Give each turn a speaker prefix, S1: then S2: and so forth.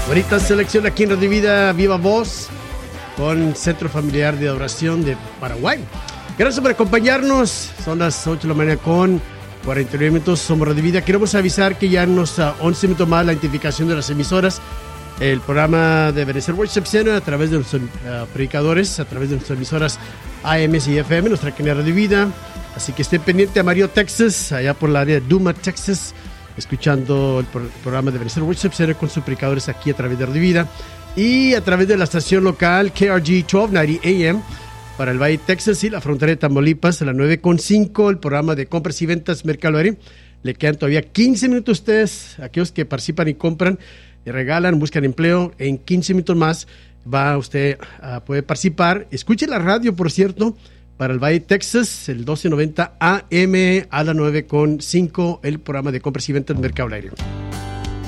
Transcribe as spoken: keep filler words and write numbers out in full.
S1: Bonita selección aquí en Radio Vida, Viva Voz, con Centro Familiar de Adoración de Paraguay. Gracias por acompañarnos. Son las ocho de la mañana con cuarenta y nueve minutos. Somos Radio Vida. Queremos avisar que ya en unos uh, once minutos más la identificación de las emisoras. El programa de Ebenezer Worship Center a través de nuestros uh, predicadores, a través de nuestras emisoras A M y F M, nuestra cadena Radio Vida. Así que estén pendiente a Amarillo, Texas, allá por la área de Duma, Texas, escuchando el, pro- el programa de Ebenezer Worship Center con sus predicadores aquí a través de Radio Vida. Y a través de la estación local K R G doce noventa A M para el Valle Texas y la frontera de Tamaulipas, a las nueve con cinco, el programa de compras y ventas Mercado Libre. Le quedan todavía quince minutos a ustedes, aquellos que participan y compran, y regalan, buscan empleo. En quince minutos más va usted a poder participar. Escuche la radio, por cierto, para el Valle Texas, el doce noventa A M a las nueve con cinco, el programa de compras y ventas Mercado Libre.